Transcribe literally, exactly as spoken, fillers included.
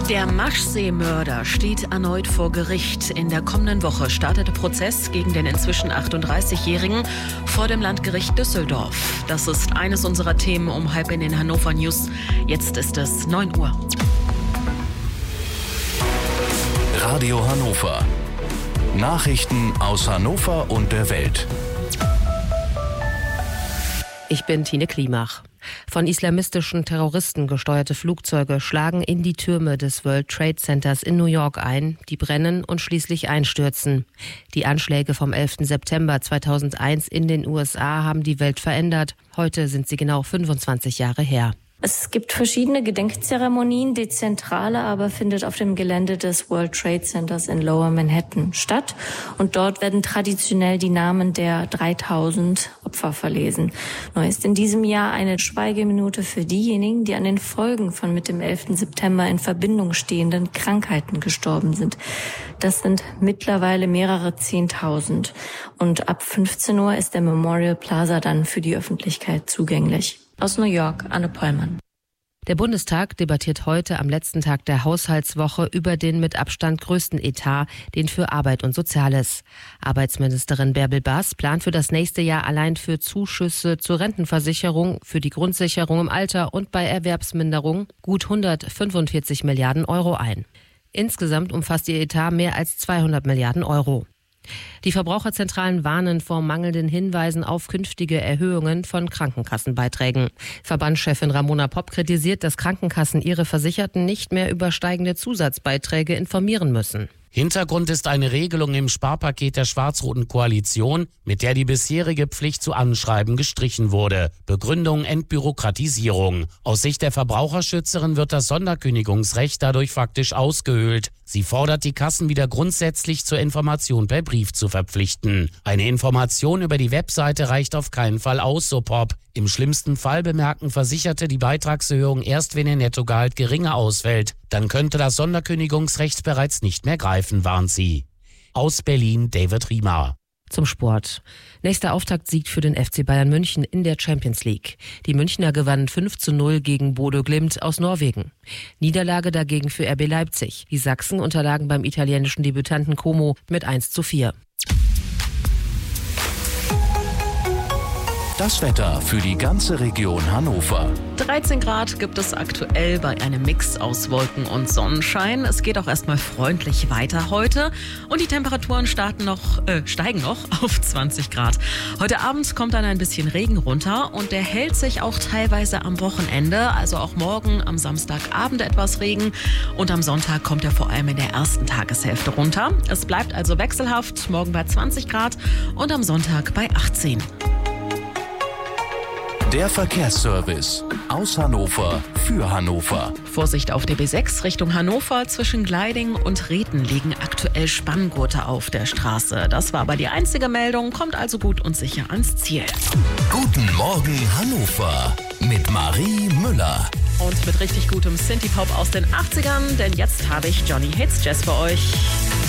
Der Maschsee-Mörder steht erneut vor Gericht. In der kommenden Woche startet der Prozess gegen den inzwischen achtunddreißigjährigen vor dem Landgericht Düsseldorf. Das ist eines unserer Themen um halb in den Hannover News. Jetzt ist es neun Uhr. Radio Hannover. Nachrichten aus Hannover und der Welt. Ich bin Tine Klimach. Von islamistischen Terroristen gesteuerte Flugzeuge schlagen in die Türme des World Trade Centers in New York ein, die brennen und schließlich einstürzen. Die Anschläge vom elften September zweitausendeins in den U S A haben die Welt verändert. Heute sind sie genau fünfundzwanzig Jahre her. Es gibt verschiedene Gedenkzeremonien. Die zentrale aber findet auf dem Gelände des World Trade Centers in Lower Manhattan statt. Und dort werden traditionell die Namen der dreitausend Opfer verlesen. Neu ist in diesem Jahr eine Schweigeminute für diejenigen, die an den Folgen von mit dem elften September in Verbindung stehenden Krankheiten gestorben sind. Das sind mittlerweile mehrere Zehntausend. Und ab fünfzehn Uhr ist der Memorial Plaza dann für die Öffentlichkeit zugänglich. Aus New York, Anne Pollmann. Der Bundestag debattiert heute am letzten Tag der Haushaltswoche über den mit Abstand größten Etat, den für Arbeit und Soziales. Arbeitsministerin Bärbel Baas plant für das nächste Jahr allein für Zuschüsse zur Rentenversicherung, für die Grundsicherung im Alter und bei Erwerbsminderung gut hundertfünfundvierzig Milliarden Euro ein. Insgesamt umfasst ihr Etat mehr als zweihundert Milliarden Euro. Die Verbraucherzentralen warnen vor mangelnden Hinweisen auf künftige Erhöhungen von Krankenkassenbeiträgen. Verbandschefin Ramona Popp kritisiert, dass Krankenkassen ihre Versicherten nicht mehr über steigende Zusatzbeiträge informieren müssen. Hintergrund ist eine Regelung im Sparpaket der schwarz-roten Koalition, mit der die bisherige Pflicht zu Anschreiben gestrichen wurde. Begründung Entbürokratisierung. Aus Sicht der Verbraucherschützerin wird das Sonderkündigungsrecht dadurch faktisch ausgehöhlt. Sie fordert die Kassen wieder grundsätzlich zur Information per Brief zu verpflichten. Eine Information über die Webseite reicht auf keinen Fall aus, so Popp. Im schlimmsten Fall bemerken Versicherte die Beitragserhöhung erst, wenn ihr Nettogehalt geringer ausfällt. Dann könnte das Sonderkündigungsrecht bereits nicht mehr greifen, warnt sie. Aus Berlin, David Riemer. Zum Sport. Nächster Auftaktsieg für den F C Bayern München in der Champions League. Die Münchner gewannen fünf zu null gegen Bodø Glimt aus Norwegen. Niederlage dagegen für R B Leipzig. Die Sachsen unterlagen beim italienischen Debütanten Como mit eins zu vier. Das Wetter für die ganze Region Hannover. dreizehn Grad gibt es aktuell bei einem Mix aus Wolken und Sonnenschein. Es geht auch erstmal freundlich weiter heute und die Temperaturen starten noch, äh, steigen noch auf zwanzig Grad. Heute Abend kommt dann ein bisschen Regen runter und der hält sich auch teilweise am Wochenende. Also auch morgen am Samstagabend etwas Regen und am Sonntag kommt er vor allem in der ersten Tageshälfte runter. Es bleibt also wechselhaft, morgen bei zwanzig Grad und am Sonntag bei achtzehn. Der Verkehrsservice aus Hannover für Hannover. Vorsicht auf der B sechs Richtung Hannover. Zwischen Gleiding und Reten liegen aktuell Spanngurte auf der Straße. Das war aber die einzige Meldung, kommt also gut und sicher ans Ziel. Guten Morgen Hannover mit Marie Müller. Und mit richtig gutem Synthie-Pop aus den achtzigern, denn jetzt habe ich Johnny Hates Jazz für euch.